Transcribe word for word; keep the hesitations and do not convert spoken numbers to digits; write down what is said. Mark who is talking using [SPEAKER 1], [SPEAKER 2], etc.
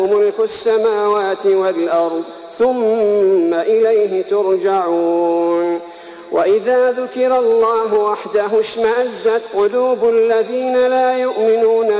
[SPEAKER 1] ملك السماوات والأرض ثم إليه ترجعون. وإذا ذكر الله وحده اشمأزت قلوب الذين لا يؤمنون